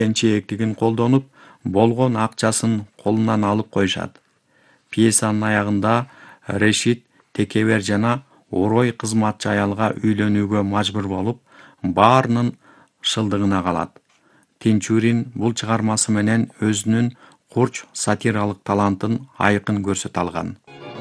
чеектигин колдонуп, болгон акчасын колунан алып коюшат. Пьесанын аягында Решит текебер жана орой кызматчы аялга үйлөнүүгө мажбур болуп, баарынын шылдыгына калат. Тинчурин бул чыгармасы менен өзүнүн курч сатиралык талантын айкын көрсөтө алган.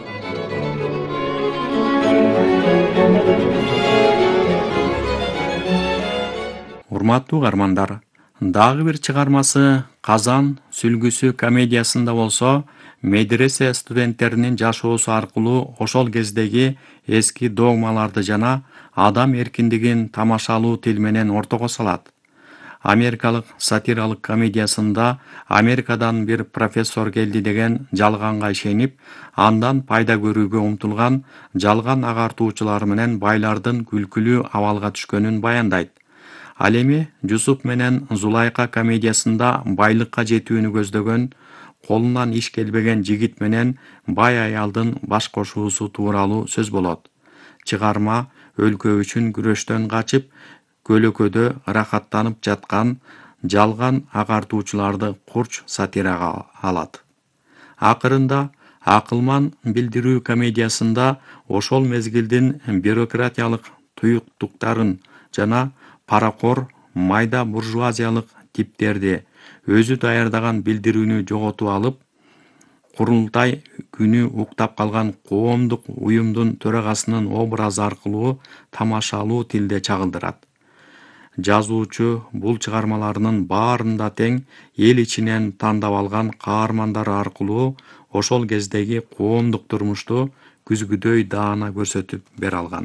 Урматтуу угармандар, дагы бир чыгармасы Казан сүлгүсү комедиясында болсо, медресе студенттеринин жашоосу аркылуу ошол кездеги эски догмаларды жана адам эркиндигин тамашалуу тил менен ортого салат. Америкалык сатиралык комедиясында Америкадан бир профессор келди деген жалганга ишенип, андан пайда көрүүгө умтулган жалган агартуучулар менен байлардын күлкүлүү абалга түшкөнүн баяндайт. Ал эми Жусуп менен Зулайка комедиясында байлыкка жетүүнү көздөгөн, колунан иш келбеген жигит менен бай аялдын баш кошуусу тууралуу сөз болот. Чыгарма өлкө үчүн күрөштөн качып, көлөкөдө рахаттанып жаткан жалган агартуучуларды курч сатирага алат. Акырында Акылман билдирүү комедиясында ошол мезгилдин бюрократиялык туюктуктарын жана паракор майда буржуазиялык типтерди өзү даярдаган билдирүүнү жоготуп алып, курултай күнү уктап калган коомдук уюмдун төрагасынын образы аркылуу тамашалуу тилде чагылдырат. Жазуучу бул чыгармаларынын баарында тең эл ичинен тандап алган каармандары аркылуу ошол кездеги коомдук турмушту күзгүдөй даана көрсөтүп бере алган.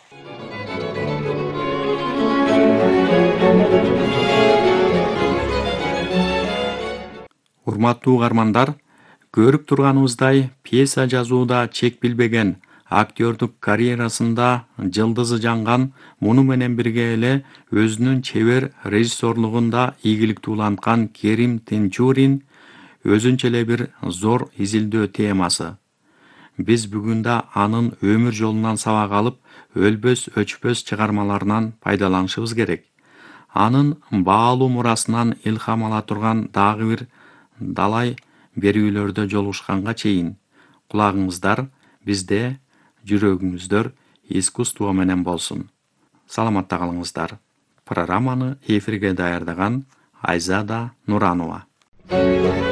Урматтуу угармандар, көрүп турганыбыздай, пьеса жазууда чек билбеген, актёрдук карьерасында жылдызы жанган, муну менен бирге эле өзүнүн чебер режиссерлугунда ийгилик тууланткан Керим Тинчурин өзүнчө эле бир зор изилдөө темасы. Биз бүгүн да анын өмүр жолунан сабак алып, өлбөс өчпөс чыгармаларынан пайдаланышыбыз керек. Анын баалуу мурасынан илхам ала турган дагы бир далай берүүлөрдө жолугушканга чейин кулагыңыздар бизде, жүрөгүңүздөр искусство менен болсун. Саламатта калыңыздар. Программаны эфирге даярдаган Айзада Нуранова.